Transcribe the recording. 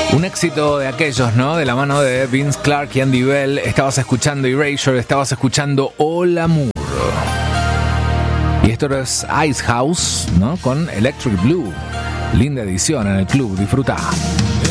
Un éxito de aquellos, ¿no? De la mano de Vince Clarke y Andy Bell. Estabas escuchando Erasure, estabas escuchando All Amour. Y esto es Ice House, ¿no? Con Electric Blue. Linda edición en el club, disfrutá.